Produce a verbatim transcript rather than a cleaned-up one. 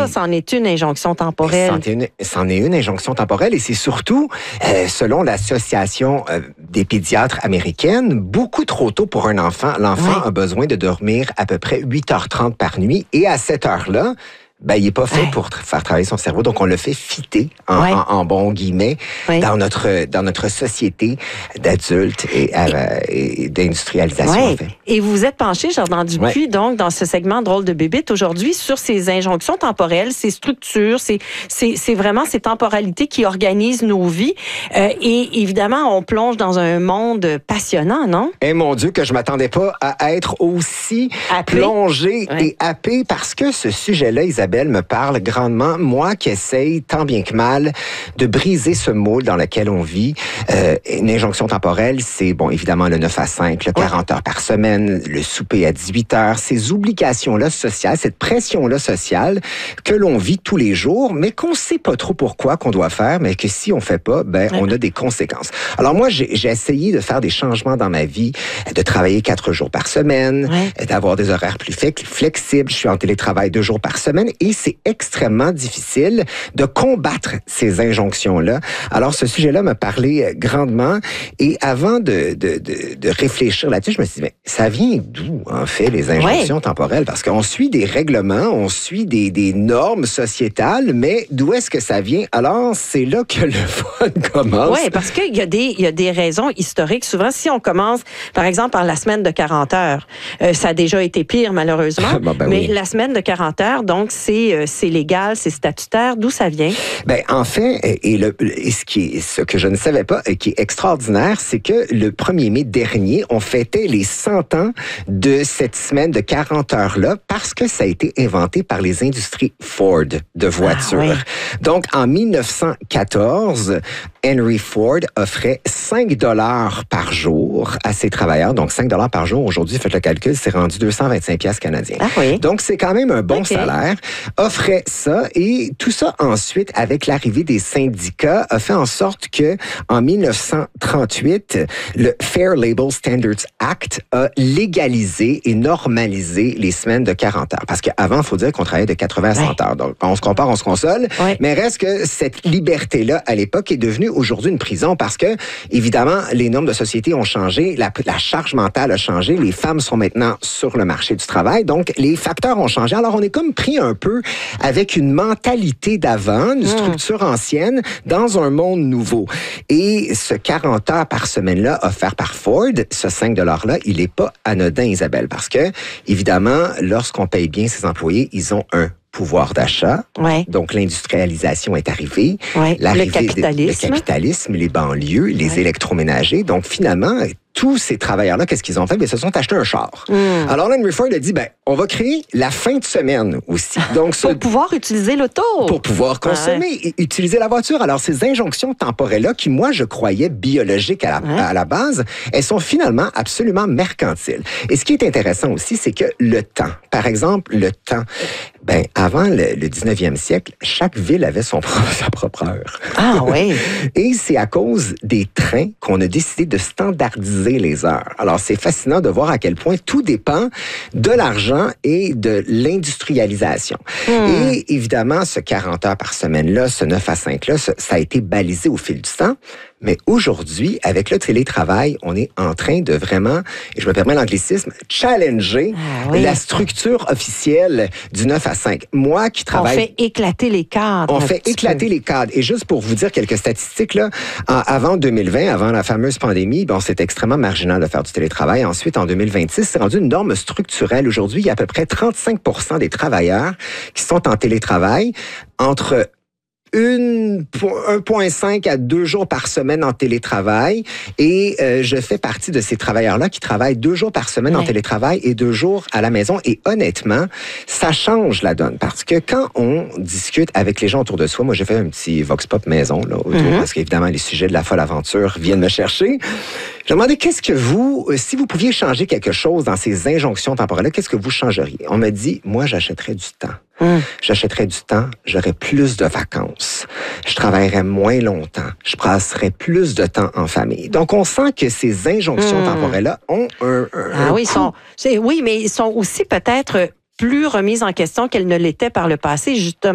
c'en est une injonction temporelle. C'en est une, c'en est une injonction temporelle et c'est surtout, euh, selon l'Association euh, des pédiatres américaines, beaucoup trop tôt pour un enfant. L'enfant ouais. a besoin de dormir à peu près huit heures trente par nuit et à cette heure-là, ben, il n'est pas fait ouais. pour tra- faire travailler son cerveau. Donc, on le fait fitter, en, ouais. en, en bon guillemets, ouais. dans notre dans notre société d'adultes et, euh, et d'industrialisation. Ouais. En fait. Et vous êtes penché, Jordan Dupuis, ouais. donc, dans ce segment Drôle de bébite aujourd'hui, sur ces injonctions temporelles, ces structures, ces, ces, c'est vraiment ces temporalités qui organisent nos vies. Euh, et évidemment, on plonge dans un monde passionnant, non? Eh mon Dieu, que je m'attendais pas à être aussi happé. plongé ouais. et happé parce que ce sujet-là, Isabelle, me parle grandement. Moi qui essaye, tant bien que mal, de briser ce moule dans lequel on vit. Euh, une injonction temporelle, c'est, bon, évidemment, le neuf à cinq, le quarante heures par semaine, le souper à dix-huit heures, ces obligations-là sociales, cette pression-là sociale que l'on vit tous les jours, mais qu'on sait pas trop pourquoi qu'on doit faire, mais que si on fait pas, ben, on a des conséquences. Alors moi, j'ai, j'ai essayé de faire des changements dans ma vie, de travailler quatre jours par semaine, ouais. d'avoir des horaires plus flexibles. Je suis en télétravail deux jours par semaine. Et c'est extrêmement difficile de combattre ces injonctions-là. Alors, ce sujet-là m'a parlé grandement. Et avant de, de, de, de réfléchir là-dessus, je me suis dit, mais ça vient d'où, en fait, les injonctions ouais. temporelles? Parce qu'on suit des règlements, on suit des, des normes sociétales, mais d'où est-ce que ça vient? Alors, c'est là que le fun commence. Oui, parce qu'il y a des, il y a des raisons historiques. Souvent, si on commence, par exemple, par la semaine de quarante heures, euh, ça a déjà été pire, malheureusement. bon, ben mais oui. la semaine de quarante heures, donc, c'est, c'est légal, c'est statutaire. D'où ça vient? Ben, en fait, et, le, et ce, qui est, ce que je ne savais pas et qui est extraordinaire, c'est que le premier mai dernier, on fêtait les cent ans de cette semaine de quarante heures-là parce que ça a été inventé par les industries Ford de voitures. Ah, oui. Donc, en dix-neuf cent quatorze, Henry Ford offrait cinq dollars par jour à ses travailleurs. Donc, cinq dollars par jour. Aujourd'hui, faites le calcul, c'est rendu deux cent vingt-cinq piastres canadiens. Ah, oui. Donc, c'est quand même un bon okay. salaire. Offrait ça et tout ça ensuite, avec l'arrivée des syndicats, a fait en sorte que en dix-neuf cent trente-huit, le Fair Labor Standards Act a légalisé et normalisé les semaines de quarante heures. Parce qu'avant, il faut dire qu'on travaillait de quatre-vingts à cent ouais. heures. Donc, on se compare, on se console. Ouais. Mais reste que cette liberté-là, à l'époque, est devenue aujourd'hui une prison parce que, évidemment, les normes de société ont changé, la, la charge mentale a changé, les femmes sont maintenant sur le marché du travail, donc les facteurs ont changé. Alors, on est comme pris un peu avec une mentalité d'avant, une structure mmh. ancienne, dans un monde nouveau. Et ce quarante heures par semaine-là, offert par Ford, ce cinq dollars-là, il n'est pas anodin, Isabelle, parce que, évidemment, lorsqu'on paye bien ses employés, ils ont un pouvoir d'achat. Ouais. Donc, l'industrialisation est arrivée. Ouais. Le capitalisme. De, le capitalisme, les banlieues, les ouais. électroménagers. Donc, finalement, tous ces travailleurs-là, qu'est-ce qu'ils ont fait? Bien, ils se sont achetés un char. Mm. Alors, Henry Ford a dit, ben, on va créer la fin de semaine aussi. Donc, pour ce, pouvoir utiliser l'auto. Pour pouvoir consommer ouais. et utiliser la voiture. Alors, ces injonctions temporelles-là, qui, moi, je croyais biologiques à la, ouais. à la base, elles sont finalement absolument mercantiles. Et ce qui est intéressant aussi, c'est que le temps, par exemple, le temps, ben, avant le, le dix-neuvième siècle, chaque ville avait son propre, sa propre heure. Ah oui. Et c'est à cause des trains qu'on a décidé de standardiser les heures. Alors, c'est fascinant de voir à quel point tout dépend de l'argent et de l'industrialisation. Hmm. Et évidemment, ce quarante heures par semaine-là, ce neuf à cinq-là, ça a été balisé au fil du temps. Mais aujourd'hui, avec le télétravail, on est en train de vraiment, et je me permets l'anglicisme, challenger ah, oui. la structure officielle du neuf à cinq. Moi qui travaille... On fait éclater les cadres. On fait éclater peu. les cadres. Et juste pour vous dire quelques statistiques, là, en, avant deux mille vingt, avant la fameuse pandémie, bon, c'était extrêmement marginal de faire du télétravail. Ensuite, en deux mille vingt-six, c'est rendu une norme structurelle. Aujourd'hui, il y a à peu près trente-cinq pour cent des travailleurs qui sont en télétravail entre un virgule cinq à deux jours par semaine en télétravail. Et euh, je fais partie de ces travailleurs-là qui travaillent deux jours par semaine ouais. en télétravail et deux jours à la maison. Et honnêtement, ça change la donne. Parce que quand on discute avec les gens autour de soi, moi j'ai fait un petit vox pop maison, là, autour, mm-hmm. parce qu'évidemment les sujets de la folle aventure viennent me chercher. Je me demandais qu'est-ce que vous, si vous pouviez changer quelque chose dans ces injonctions temporelles, qu'est-ce que vous changeriez? On me dit, moi j'achèterais du temps. Hum. J'achèterais du temps, j'aurais plus de vacances, je travaillerais moins longtemps, je passerais plus de temps en famille. Donc, on sent que ces injonctions hum. temporelles-là ont un, un, ah un oui, sont, c'est, oui, mais ils sont aussi peut-être plus remises en question qu'elles ne l'étaient par le passé, justement.